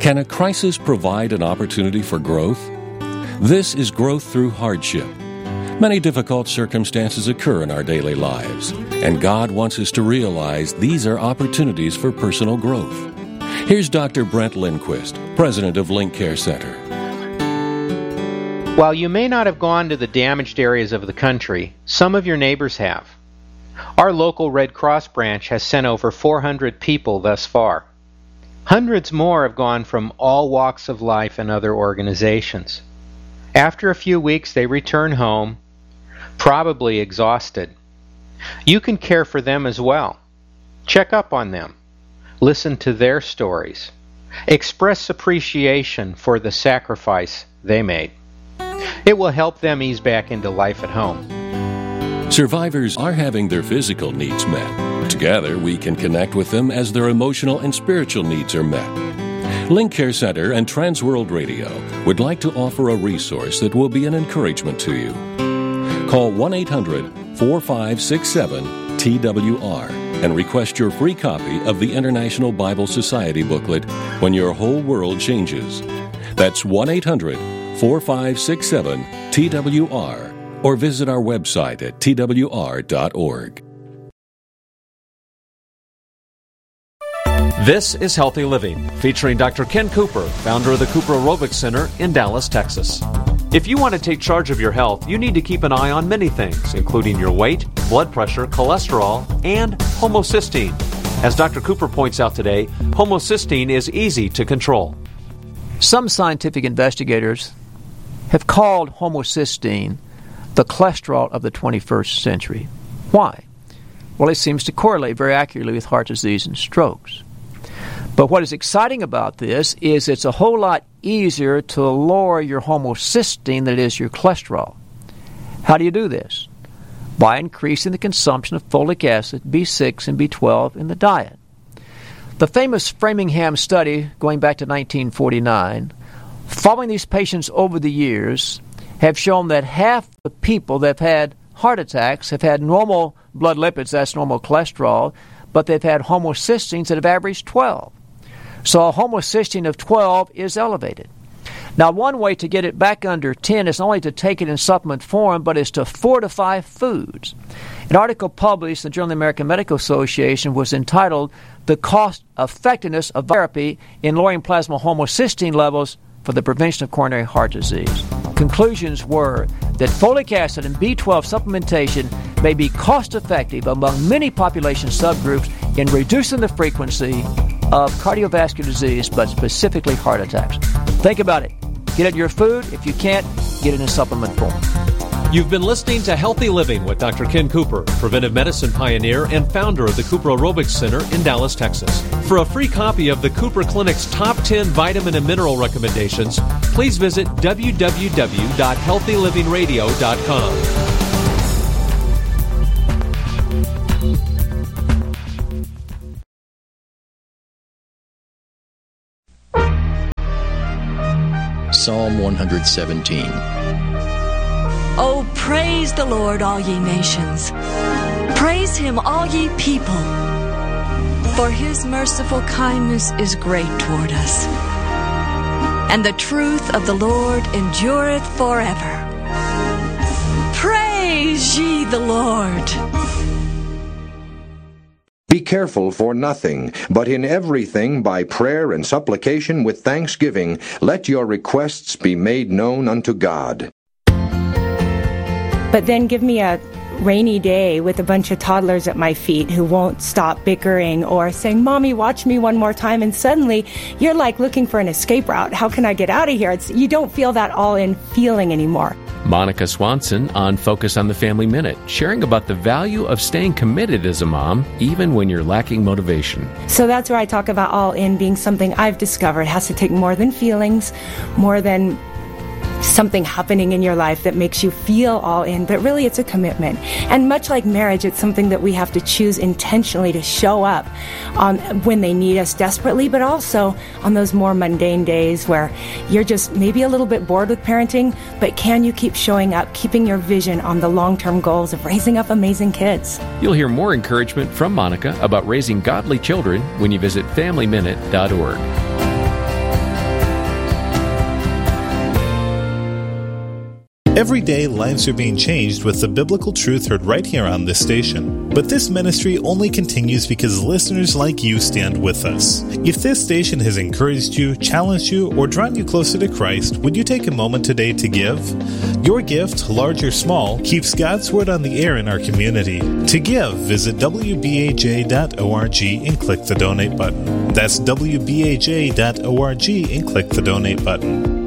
Can a crisis provide an opportunity for growth? This is growth through hardship. Many difficult circumstances occur in our daily lives, and God wants us to realize these are opportunities for personal growth. Here's Dr. Brent Lindquist, president of Link Care Center. While you may not have gone to the damaged areas of the country, some of your neighbors have. Our local Red Cross branch has sent over 400 people thus far. Hundreds more have gone from all walks of life and other organizations. After a few weeks, they return home, probably exhausted. You can care for them as well. Check up on them. Listen to their stories. Express appreciation for the sacrifice they made. It will help them ease back into life at home. Survivors are having their physical needs met. Together, we can connect with them as their emotional and spiritual needs are met. Link Care Center and Transworld Radio would like to offer a resource that will be an encouragement to you. Call 1-800-4567-TWR and request your free copy of the International Bible Society booklet, When Your Whole World Changes. That's 1-800-4567-TWR, or visit our website at twr.org. This is Healthy Living, featuring Dr. Ken Cooper, founder of the Cooper Aerobics Center in Dallas, Texas. If you want to take charge of your health, you need to keep an eye on many things, including your weight, blood pressure, cholesterol, and homocysteine. As Dr. Cooper points out today, homocysteine is easy to control. Some scientific investigators have called homocysteine the cholesterol of the 21st century. Why? Well, it seems to correlate very accurately with heart disease and strokes. But what is exciting about this is it's a whole lot easier to lower your homocysteine than it is your cholesterol. How do you do this? By increasing the consumption of folic acid, B6, and B12 in the diet. The famous Framingham study, going back to 1949, following these patients over the years, have shown that half the people that have had heart attacks have had normal blood lipids, that's normal cholesterol, but they've had homocysteines that have averaged 12. So a homocysteine of 12 is elevated. Now, one way to get it back under 10 is not only to take it in supplement form, but is to fortify foods. An article published in the Journal of the American Medical Association was entitled The Cost Effectiveness of Therapy in Lowering Plasma Homocysteine Levels for the Prevention of Coronary Heart Disease. Conclusions were that folic acid and B12 supplementation may be cost-effective among many population subgroups in reducing the frequency of cardiovascular disease, but specifically heart attacks. Think about it. Get it in your food. If you can't, get it in supplement form. You've been listening to Healthy Living with Dr. Ken Cooper, preventive medicine pioneer and founder of the Cooper Aerobics Center in Dallas, Texas. For a free copy of the Cooper Clinic's top 10 vitamin and mineral recommendations, please visit www.healthylivingradio.com. Psalm 117. Oh, praise the Lord, all ye nations. Praise him, all ye people. For his merciful kindness is great toward us. And the truth of the Lord endureth forever. Praise ye the Lord. Be careful for nothing, but in everything by prayer and supplication with thanksgiving, let your requests be made known unto God. But then give me a rainy day with a bunch of toddlers at my feet who won't stop bickering or saying, "Mommy, watch me one more time," and suddenly you're like looking for an escape route. How can I get out of here? You don't feel that all-in feeling anymore. Monica Swanson on Focus on the Family Minute, sharing about the value of staying committed as a mom, even when you're lacking motivation. So that's where I talk about all-in being something I've discovered has to take more than feelings, more than something happening in your life that makes you feel all in, but really it's a commitment. And much like marriage, it's something that we have to choose intentionally to show up when they need us desperately, but also on those more mundane days where you're just maybe a little bit bored with parenting, but can you keep showing up, keeping your vision on the long-term goals of raising up amazing kids? You'll hear more encouragement from Monica about raising godly children when you visit FamilyMinute.org. Every day, lives are being changed with the biblical truth heard right here on this station. But this ministry only continues because listeners like you stand with us. If this station has encouraged you, challenged you, or drawn you closer to Christ, would you take a moment today to give? Your gift, large or small, keeps God's Word on the air in our community. To give, visit wbaj.org and click the donate button. That's wbaj.org and click the donate button.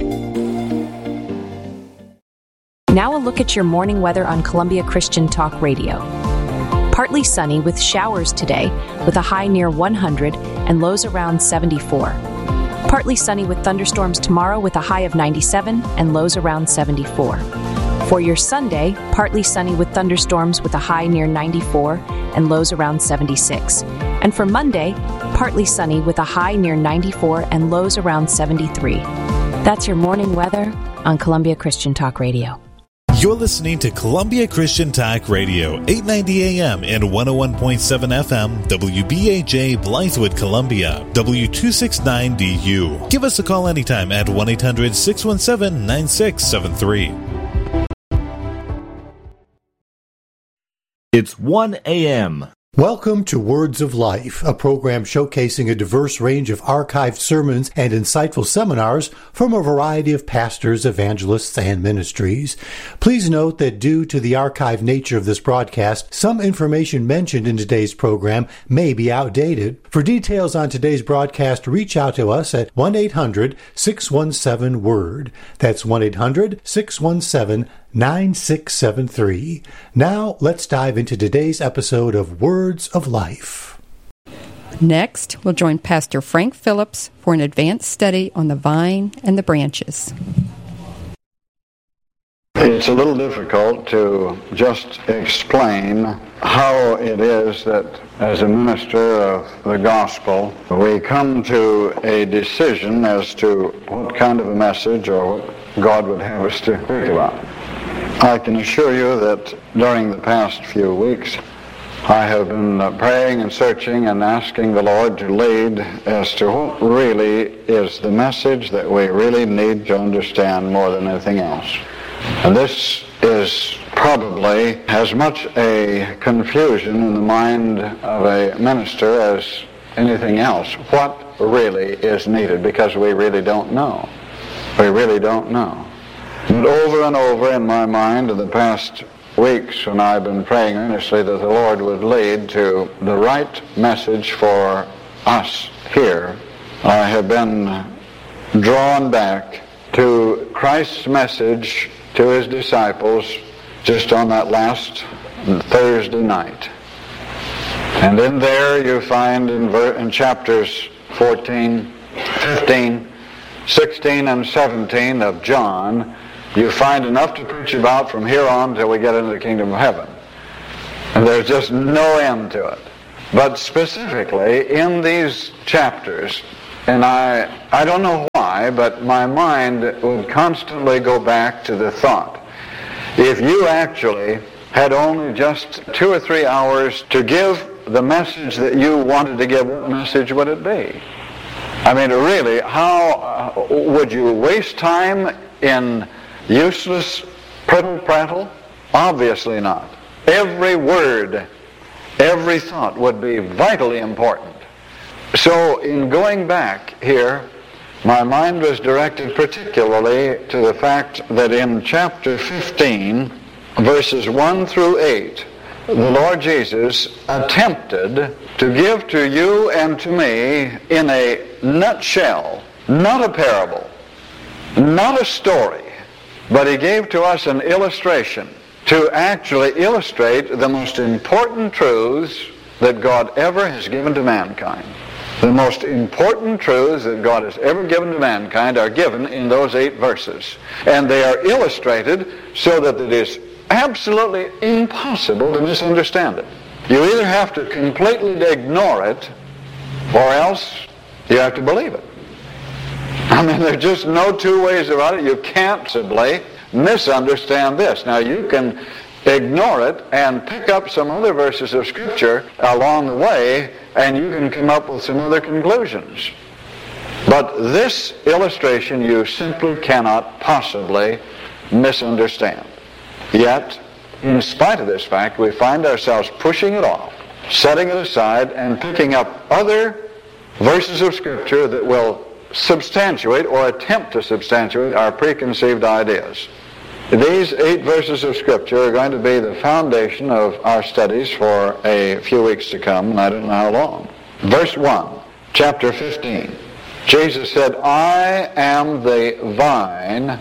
Now a look at your morning weather on Columbia Christian Talk Radio. Partly sunny with showers today with a high near 100 and lows around 74. Partly sunny with thunderstorms tomorrow with a high of 97 and lows around 74. For your Sunday, partly sunny with thunderstorms with a high near 94 and lows around 76. And for Monday, partly sunny with a high near 94 and lows around 73. That's your morning weather on Columbia Christian Talk Radio. You're listening to Columbia Christian Talk Radio, 890 AM and 101.7 FM, WBAJ, Blythewood, Columbia, W269DU. Give us a call anytime at 1-800-617-9673. It's 1 a.m. Welcome to Words of Life, a program showcasing a diverse range of archived sermons and insightful seminars from a variety of pastors, evangelists, and ministries. Please note that due to the archived nature of this broadcast, some information mentioned in today's program may be outdated. For details on today's broadcast, reach out to us at 1-800-617-WORD. That's 1-800-617-9673. Now, let's dive into today's episode of Words of Life. Next, we'll join Pastor Frank Phillips for an advanced study on the vine and the branches. It's a little difficult to just explain how it is that as a minister of the gospel, we come to a decision as to what kind of a message or what God would have us to speak about. I can assure you that during the past few weeks, I have been praying and searching and asking the Lord to lead as to what really is the message that we really need to understand more than anything else. And this is probably as much a confusion in the mind of a minister as anything else. What really is needed, because we really don't know. We really don't know. But over and over in my mind in the past weeks when I've been praying earnestly that the Lord would lead to the right message for us here, I have been drawn back to Christ's message to his disciples just on that last Thursday night. And in there you find in chapters 14, 15, 16, and 17 of John, you find enough to preach about from here on till we get into the kingdom of heaven. And there's just no end to it. But specifically in these chapters, and I don't know why, but my mind would constantly go back to the thought, if you actually had only just 2 or 3 hours to give the message that you wanted to give, what message would it be? I mean, really, how would you waste time in useless prattle? Obviously not. Every word, every thought would be vitally important. So in going back here, my mind was directed particularly to the fact that in chapter 15, verses 1 through 8, the Lord Jesus attempted to give to you and to me in a nutshell, not a parable, not a story, but he gave to us an illustration to actually illustrate the most important truths that God ever has given to mankind. The most important truths that God has ever given to mankind are given in those 8 verses. And they are illustrated so that it is absolutely impossible to misunderstand it. You either have to completely ignore it, or else you have to believe it. I mean, there's just no two ways about it. You can't possibly misunderstand this. Now, you can ignore it and pick up some other verses of Scripture along the way, and you can come up with some other conclusions. But this illustration you simply cannot possibly misunderstand. Yet, in spite of this fact, we find ourselves pushing it off, setting it aside, and picking up other verses of Scripture that will substantiate or attempt to substantiate our preconceived ideas. These 8 verses of Scripture are going to be the foundation of our studies for a few weeks to come, and I don't know how long. Verse 1, chapter 15. Jesus said, I am the vine,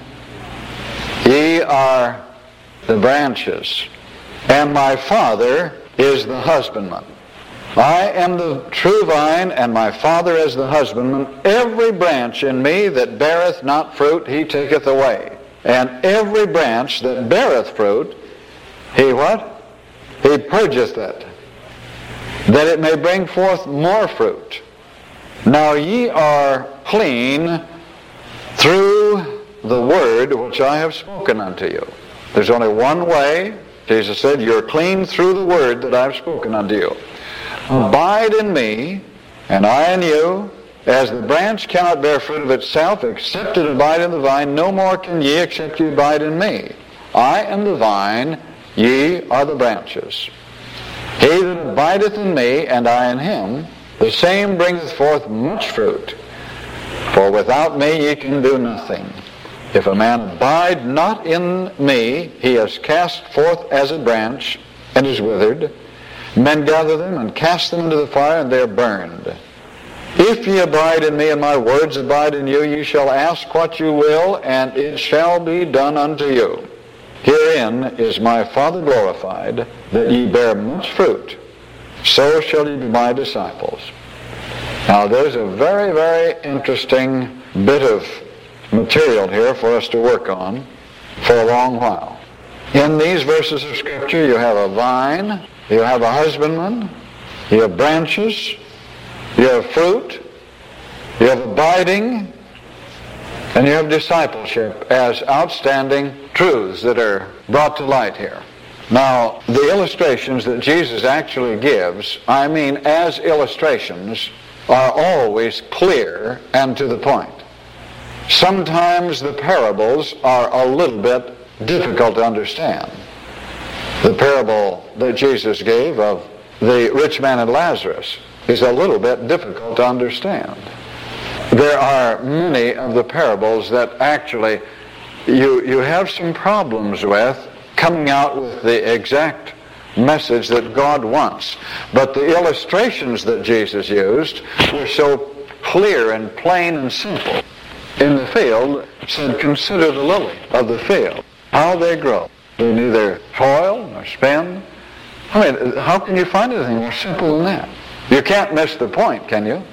ye are the branches, and my Father is the husbandman. I am the true vine, and my Father is the husbandman. Every branch in me that beareth not fruit, he taketh away. And every branch that beareth fruit, he what? He purgeth it, that it may bring forth more fruit. Now ye are clean through the word which I have spoken unto you. There's only one way. Jesus said, you're clean through the word that I have spoken unto you. Abide in me, and I in you, as the branch cannot bear fruit of itself, except it abide in the vine, no more can ye, except ye abide in me. I am the vine, ye are the branches. He that abideth in me, and I in him, the same bringeth forth much fruit. For without me ye can do nothing. If a man abide not in me, he is cast forth as a branch, and is withered. Men gather them and cast them into the fire, and they are burned. If ye abide in me, and my words abide in you, ye shall ask what you will, and it shall be done unto you. Herein is my Father glorified, that ye bear much fruit. So shall ye be my disciples. Now there's a very, very interesting bit of material here for us to work on for a long while. In these verses of Scripture, you have a vine, you have a husbandman, you have branches, you have fruit, you have abiding, and you have discipleship as outstanding truths that are brought to light here. Now, the illustrations that Jesus actually gives, I mean as illustrations, are always clear and to the point. Sometimes the parables are a little bit difficult to understand. The parable that Jesus gave of the rich man and Lazarus is a little bit difficult to understand. There are many of the parables that actually you have some problems with coming out with the exact message that God wants. But the illustrations that Jesus used were so clear and plain and simple. In the field, it said, consider the lily of the field, how they grow. They neither toil nor spin. I mean, how can you find anything more simple than that? You can't miss the point, can you?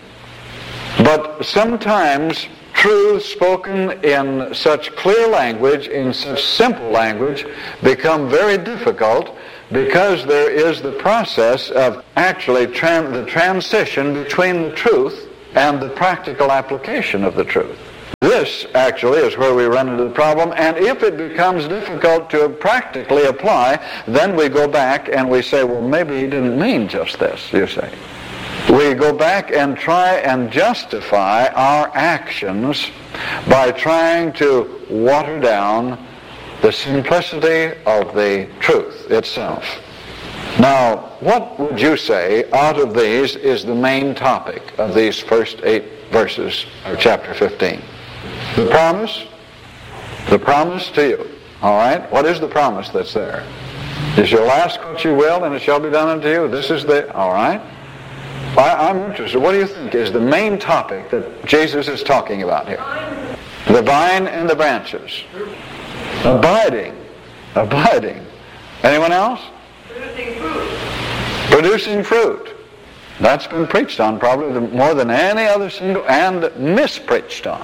But sometimes truths spoken in such clear language, in such simple language, become very difficult because there is the process of actually the transition between the truth and the practical application of the truth. This actually is where we run into the problem, and if it becomes difficult to practically apply, then we go back and we say, well, maybe he didn't mean just this, you say. We go back and try and justify our actions by trying to water down the simplicity of the truth itself. Now, what would you say out of these is the main topic of these first 8 verses of chapter 15? The promise to you. All right? What is the promise that's there? You shall ask what you will, and it shall be done unto you. This is the, all right? I'm interested. What do you think is the main topic that Jesus is talking about here? The vine and the branches. Abiding. Anyone else? Producing fruit. That's been preached on probably more than any other single, and mispreached on.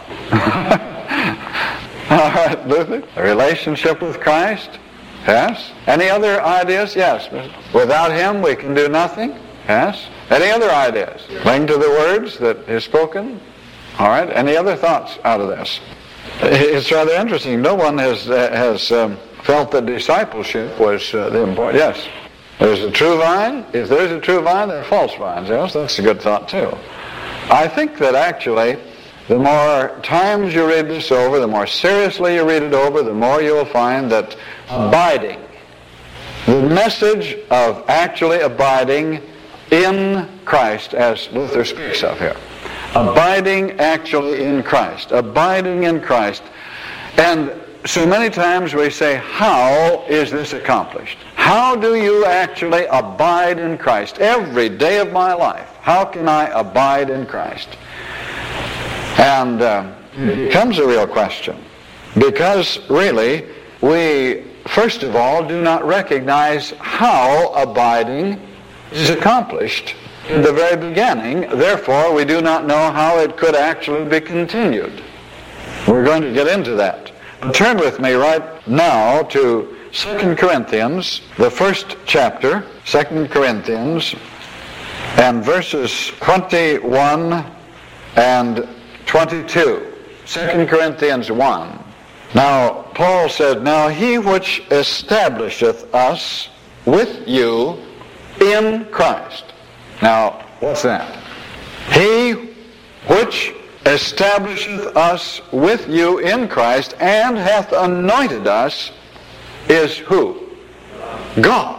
All right, Luther. The relationship with Christ. Yes. Any other ideas? Yes. Without Him we can do nothing. Yes. Any other ideas? Cling to the words that is spoken. All right. Any other thoughts out of this? It's rather interesting. No one has felt that discipleship was the important. Yes. There's a true vine. If there's a true vine, there are false vines. Yes, that's a good thought too. I think that actually the more times you read this over, the more seriously you read it over, the more you'll find that abiding, the message of actually abiding in Christ, as Luther speaks of here, abiding actually in Christ, abiding in Christ. And so many times we say, how is this accomplished? How do you actually abide in Christ? Every day of my life, how can I abide in Christ? And it becomes a real question, because really we, first of all, do not recognize how abiding is accomplished in the very beginning. Therefore, we do not know how it could actually be continued. We're going to get into that. But turn with me right now to 2 Corinthians, the first chapter, 2 Corinthians, and verses 21 and 22. 2 Corinthians 1. Now, Paul said, "Now he which establisheth us with you in Christ." Now, what's that? He which establisheth us with you in Christ and hath anointed us is who? God.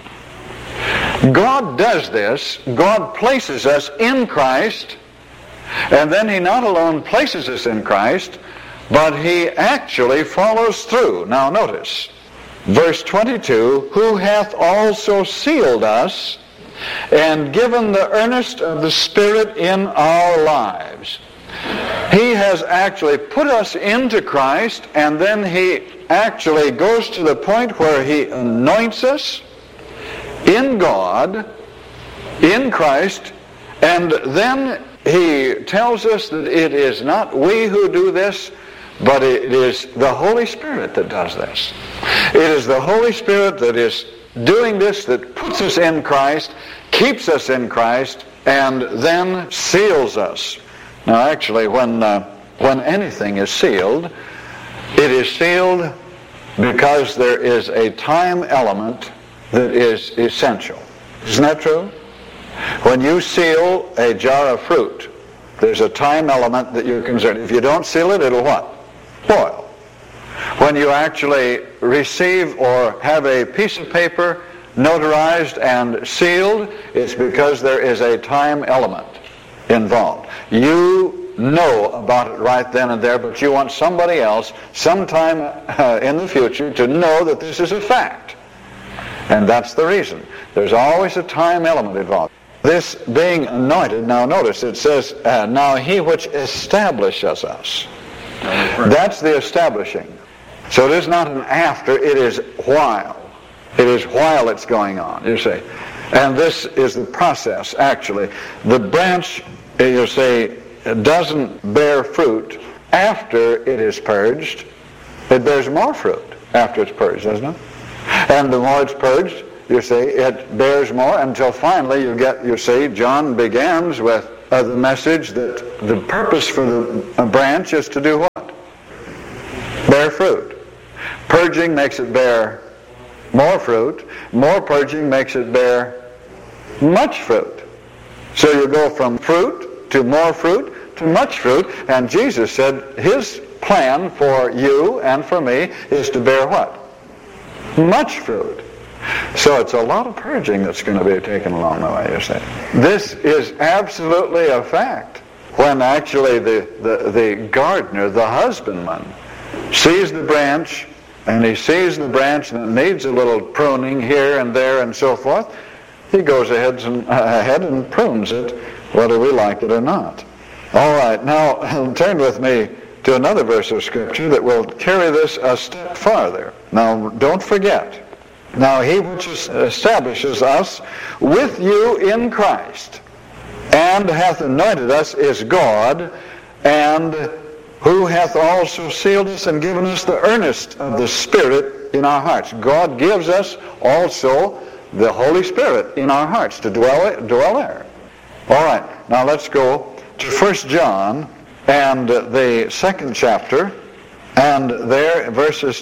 God does this. God places us in Christ, and then he not alone places us in Christ, but he actually follows through. Now notice, verse 22, "Who hath also sealed us and given the earnest of the Spirit in our lives." He has actually put us into Christ, and then he actually goes to the point where he anoints us in God, in Christ, and then he tells us that it is not we who do this, but it is the Holy Spirit that does this. It is the Holy Spirit that is doing this, that puts us in Christ, keeps us in Christ, and then seals us. Now actually, when anything is sealed, it is sealed because there is a time element that is essential. Isn't that true? When you seal a jar of fruit, there's a time element that you're concerned. If you don't seal it, it'll what? Spoil. When you actually receive or have a piece of paper notarized and sealed, it's because there is a time element involved. You know about it right then and there, but you want somebody else sometime in the future to know that this is a fact. And that's the reason. There's always a time element involved. This being anointed, now notice it says, "Now he which establishes us." That's the establishing. So it is not an after, it is while. It is while it's going on, you see. And this is the process, actually. The branch, you see, doesn't bear fruit after it is purged. It bears more fruit after it's purged, doesn't it? And the more it's purged, you see, it bears more until finally you get, you see, John begins with the message that the purpose for the branch is to do what? Bear fruit. Purging makes it bear more fruit. More purging makes it bear much fruit. So you go from fruit to more fruit to much fruit, and Jesus said his plan for you and for me is to bear what? Much fruit. So it's a lot of purging that's going to be taken along the way, you see. This is absolutely a fact. When actually the gardener, the husbandman, sees the branch, and he sees the branch and it needs a little pruning here and there and so forth, he goes ahead and prunes it, whether we like it or not. All right, now turn with me to another verse of Scripture that will carry this a step farther. Now, don't forget. Now, he which establishes us with you in Christ and hath anointed us is God, and who hath also sealed us and given us the earnest of the Spirit in our hearts. God gives us also the Holy Spirit in our hearts to dwell there. All right, now let's go to 1 John and the second chapter, and there verses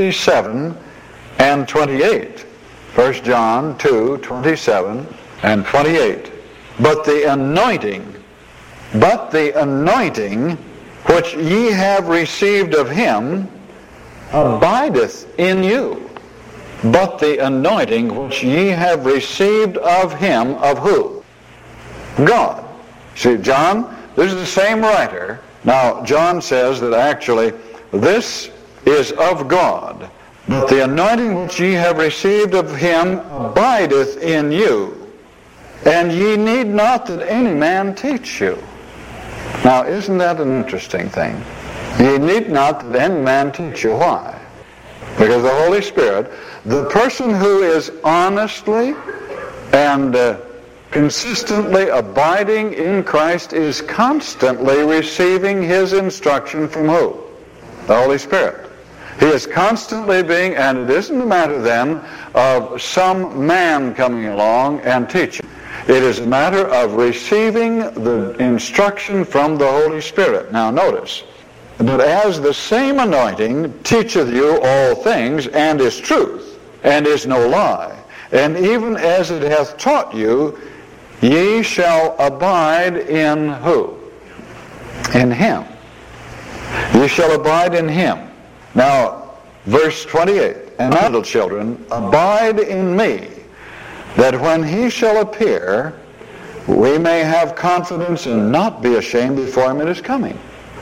27 and 28. 1 John 2, 27 and 28. But the anointing which ye have received of him abideth in you, but the anointing which ye have received of him, of who? God. See, John, this is the same writer. Now, John says that actually this is of God, but the anointing which ye have received of him abideth in you, and ye need not that any man teach you. Now, isn't that an interesting thing? Ye need not that any man teach you. Why? Because the Holy Spirit, the person who is honestly and consistently abiding in Christ, is constantly receiving his instruction from who? The Holy Spirit. He is constantly being, and it isn't a matter then of some man coming along and teaching. It is a matter of receiving the instruction from the Holy Spirit. Now notice, but as the same anointing teacheth you all things, and is truth, and is no lie, and even as it hath taught you, ye shall abide in who? In him. Ye shall abide in him. Now, verse 28, and my little children, abide in me, that when he shall appear, we may have confidence and not be ashamed before him in his coming.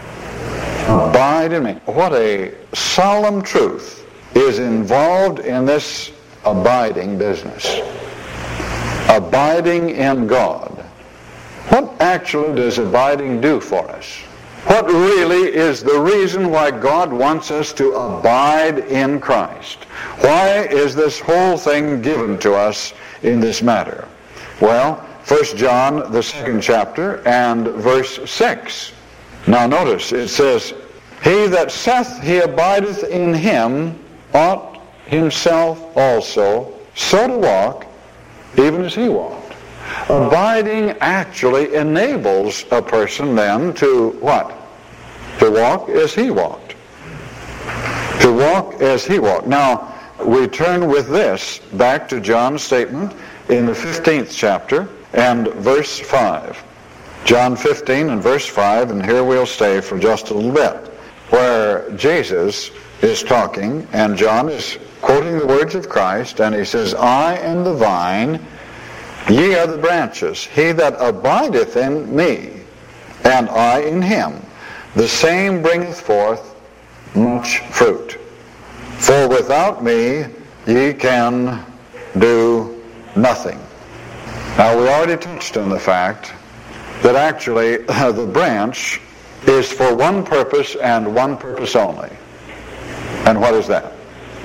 Abide in me. What a solemn truth is involved in this abiding business. Abiding in God. What actually does abiding do for us? What really is the reason why God wants us to abide in Christ? Why is this whole thing given to us in this matter? Well, 1 John, the 2nd chapter, and verse 6. Now notice, it says, he that saith he abideth in him ought himself also so to walk, even as he walked. Abiding actually enables a person then to what? To walk as he walked. To walk as he walked. Now, we turn with this back to John's statement in the 15th chapter and verse 5. John 15 and verse 5, and here we'll stay for just a little bit, where Jesus is talking, and John is quoting the words of Christ, and he says, I am the vine, ye are the branches. He that abideth in me, and I in him, the same bringeth forth much fruit. For without me ye can do nothing. Now, we already touched on the fact that actually the branch is for one purpose and one purpose only. And what is that?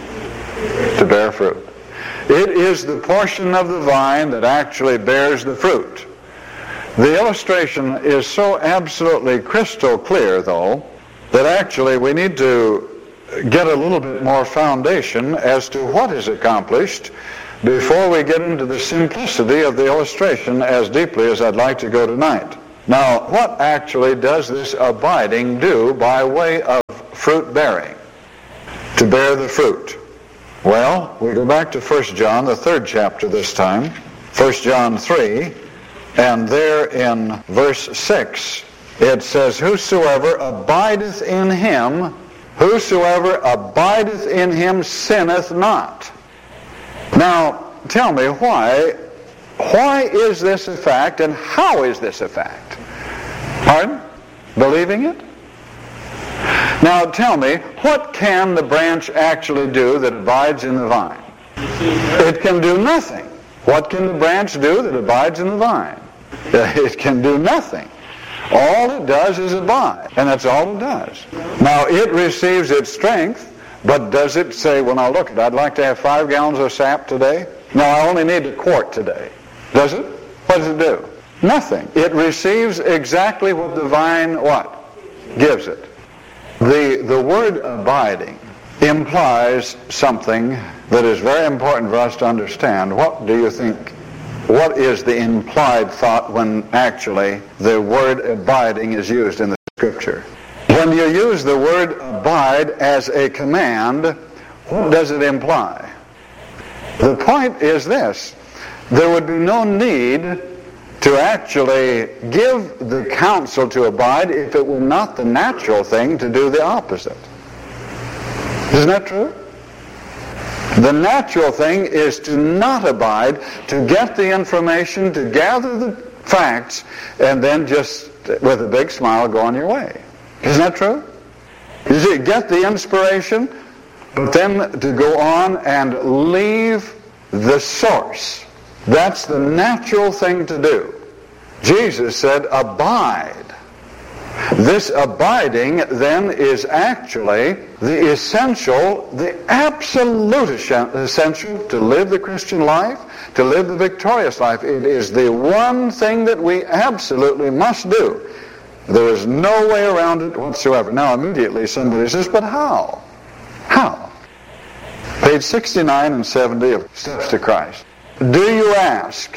To bear fruit. It is the portion of the vine that actually bears the fruit. The illustration is so absolutely crystal clear, though, that actually we need to get a little bit more foundation as to what is accomplished before we get into the simplicity of the illustration as deeply as I'd like to go tonight. Now, what actually does this abiding do by way of fruit bearing? To bear the fruit. Well, we go back to 1 John, the 3rd chapter this time, 1 John 3, and there in verse 6, it says, whosoever abideth in him sinneth not. Now, tell me, why is this a fact, and how is this a fact? Pardon? Believing it? Now, tell me, what can the branch actually do that abides in the vine? It can do nothing. What can the branch do that abides in the vine? It can do nothing. All it does is abide, and that's all it does. Now, it receives its strength, but does it say, well, now look, I'd like to have 5 gallons of sap today. No, I only need a quart today. Does it? What does it do? Nothing. It receives exactly what the vine, what? Gives it. The word abiding implies something that is very important for us to understand. What do you think? What is the implied thought when actually the word abiding is used in the Scripture? When you use the word abide as a command, what does it imply? The point is this: there would be no need to actually give the counsel to abide if it were not the natural thing to do the opposite. Isn't that true? The natural thing is to not abide, to get the information, to gather the facts, and then just with a big smile go on your way. Isn't that true? You see, get the inspiration, but then to go on and leave the source. That's the natural thing to do. Jesus said, abide. This abiding then is actually the essential, the absolute essential to live the Christian life, to live the victorious life. It is the one thing that we absolutely must do. There is no way around it whatsoever. Now immediately somebody says, but how? How? Page 69 and 70 of Steps to Christ. Do you ask,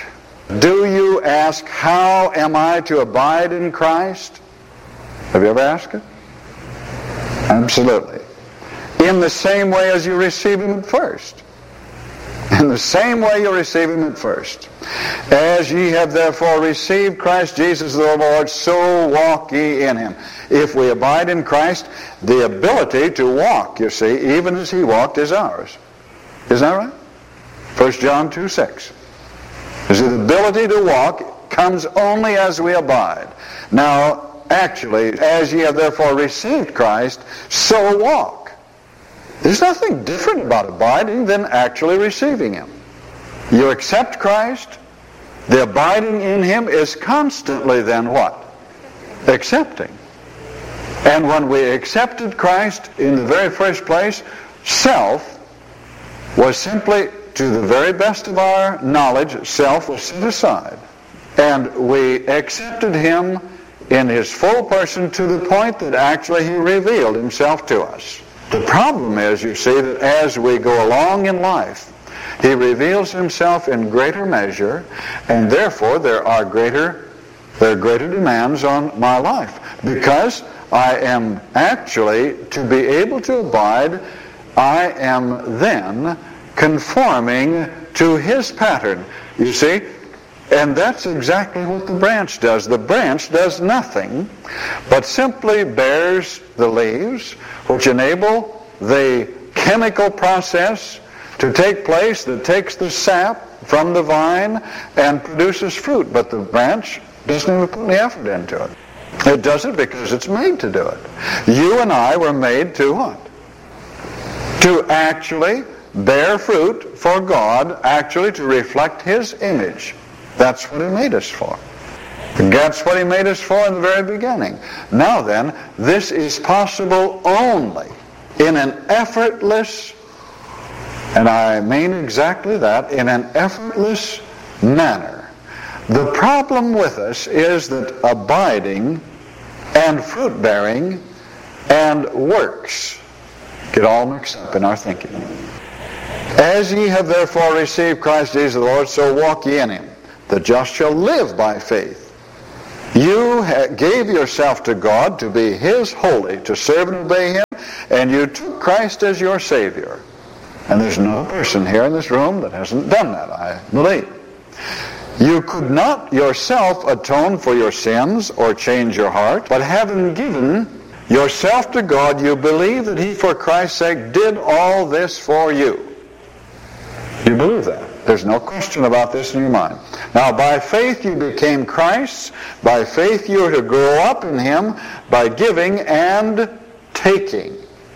how am I to abide in Christ? Have you ever asked it? Absolutely. In the same way as you receive Him at first. In the same way you receive Him at first. As ye have therefore received Christ Jesus the Lord, so walk ye in Him. If we abide in Christ, the ability to walk, you see, even as He walked, is ours. Isn't that right? 1 John 2:6. You see, the ability to walk comes only as we abide. Now, actually, as ye have therefore received Christ, so walk. There's nothing different about abiding than actually receiving Him. You accept Christ, the abiding in Him is constantly then what? Accepting. And when we accepted Christ in the very first place, self was simply, to the very best of our knowledge, self was set aside. And we accepted Him in His full person to the point that actually He revealed Himself to us. The problem is, you see, that as we go along in life, He reveals Himself in greater measure, and therefore there are greater demands on my life. Because I am actually, to be able to abide, I am then conforming to His pattern. You see? And that's exactly what the branch does. The branch does nothing but simply bears the leaves, which enable the chemical process to take place that takes the sap from the vine and produces fruit. But the branch doesn't even put any effort into it. It does it because it's made to do it. You and I were made to what? To actually bear fruit for God, actually to reflect His image. That's what He made us for. That's what He made us for in the very beginning. Now then, this is possible only in an effortless, and I mean exactly that, in an effortless manner. The problem with us is that abiding and fruit-bearing and works get all mixed up in our thinking. As ye have therefore received Christ Jesus the Lord, so walk ye in Him. The just shall live by faith. You gave yourself to God to be His holy, to serve and obey Him, and you took Christ as your Savior. And there's no person here in this room that hasn't done that, I believe. You could not yourself atone for your sins or change your heart, but having given yourself to God, you believe that He, for Christ's sake, did all this for you. Do you believe that? There's no question about this in your mind. Now, by faith you became Christ's. By faith you are to grow up in Him by giving and taking.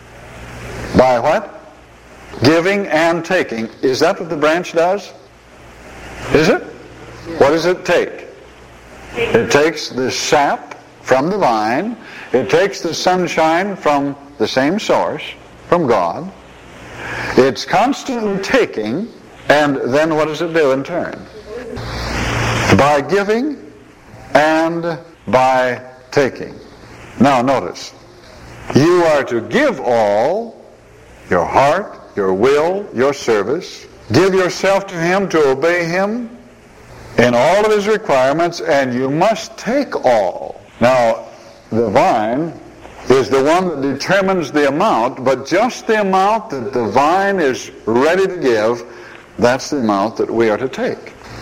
By what? Giving and taking. Is that what the branch does? Is it? What does it take? It takes the sap from the vine. It takes the sunshine from the same source, from God. It's constantly taking, and then what does it do in turn? By giving and by taking. Now notice, you are to give all, your heart, your will, your service. Give yourself to Him to obey Him in all of His requirements, and you must take all. Now, the vine is the one that determines the amount, but just the amount that the vine is ready to give, that's the amount that we are to take.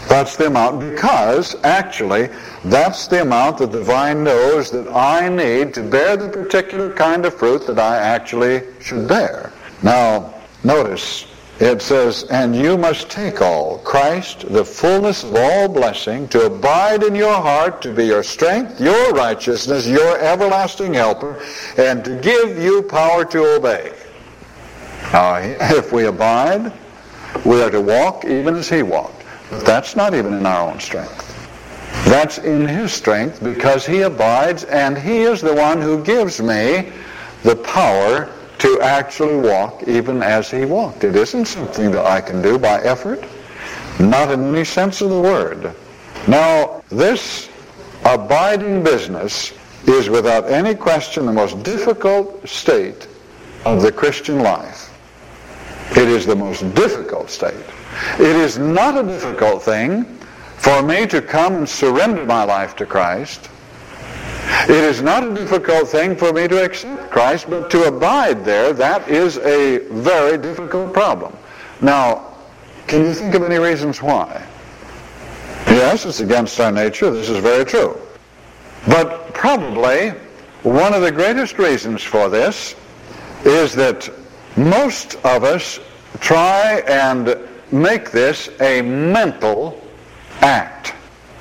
That's the amount, because actually that's the amount that the vine knows that I need to bear the particular kind of fruit that I actually should bear. Now, notice, it says, and you must take all, Christ, the fullness of all blessing, to abide in your heart, to be your strength, your righteousness, your everlasting helper, and to give you power to obey. Now, if we abide, we are to walk even as he walked. But that's not even in our own strength. That's in his strength, because he abides, and he is the one who gives me the power to actually walk even as he walked. It isn't something that I can do by effort, not in any sense of the word. Now, this abiding business is without any question the most difficult state of the Christian life. It is the most difficult state. It is not a difficult thing for me to come and surrender my life to Christ. It is not a difficult thing for me to accept Christ, but to abide there, that is a very difficult problem. Now, can you think of any reasons why? Yes, it's against our nature. This is very true. But probably one of the greatest reasons for this is that most of us try and make this a mental act.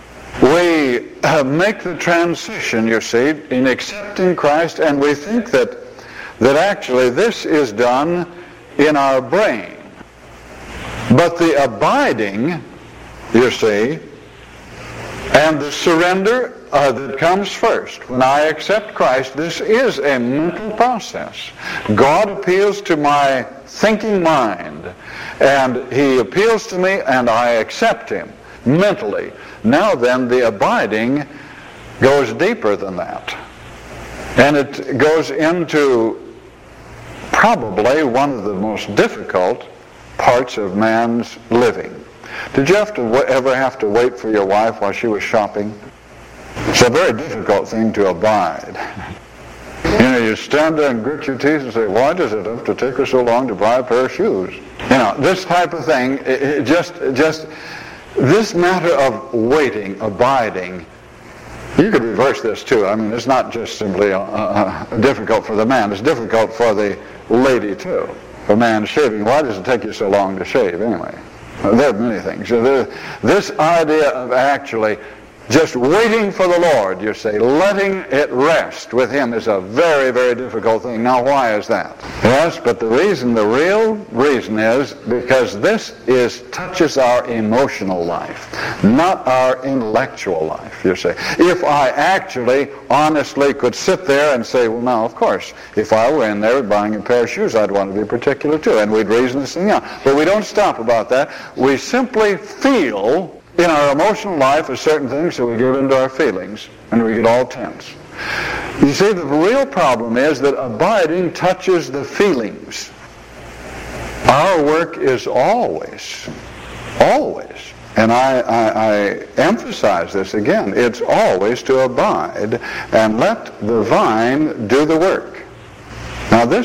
We make the transition, you see, in accepting Christ, and we think that actually this is done in our brain. But the abiding, you see, and the surrender that comes first. When I accept Christ, this is a mental process. God appeals to my thinking mind, and he appeals to me, and I accept him mentally. Now then, the abiding goes deeper than that. And it goes into probably one of the most difficult parts of man's living. Did you ever have to wait for your wife while she was shopping? It's a very difficult thing to abide. You know, you stand there and grit your teeth and say, why does it have to take her so long to buy a pair of shoes? You know, this type of thing, this matter of waiting, abiding, you could reverse this too. I mean, it's not just simply difficult for the man, it's difficult for the lady too. For a man shaving, why does it take you so long to shave anyway? There are many things. This idea of actually just waiting for the Lord, you say, letting it rest with him is a very, very difficult thing. Now, why is that? Yes, but the real reason is because this touches our emotional life, not our intellectual life, you say. If I actually, honestly could sit there and say, well, now, of course, if I were in there buying a pair of shoes, I'd want to be particular too, and we'd reason this thing out. But we don't stop about that. We simply feel in our emotional life a certain things, so we give into our feelings, and we get all tense. You see, the real problem is that abiding touches the feelings. Our work is always, and I emphasize this again, it's always to abide and let the vine do the work. Now this